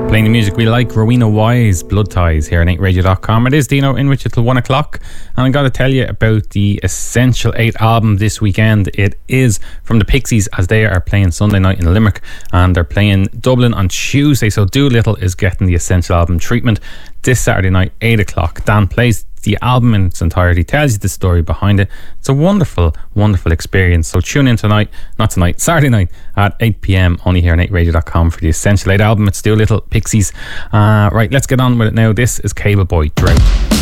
Playing the music we like, Rowena Wise, Blood Ties, here on 8radio.com. It is Dino in which till 1 o'clock, and I'm going to tell you about the Essential 8 album this weekend. It is from the Pixies, as they are playing Sunday night in Limerick, and they're playing Dublin on Tuesday, so Doolittle is getting the Essential album treatment this Saturday night, 8 o'clock. Dan plays the album in its entirety, tells you the story behind it. It's a wonderful, wonderful experience. So tune in Saturday night at 8 p.m. only here on 8radio.com for the Essential 8 album. It's Doolittle, Pixies. Right, let's get on with it now. This is Cable Boy Drought.